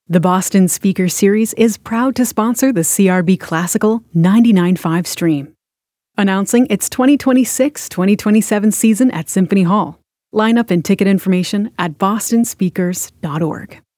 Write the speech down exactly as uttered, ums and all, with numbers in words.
The Boston Speaker Series is proud to sponsor the C R B Classical ninety-nine point five stream. Announcing its twenty twenty-six twenty twenty-seven season at Symphony Hall. Lineup and ticket information at boston speakers dot org.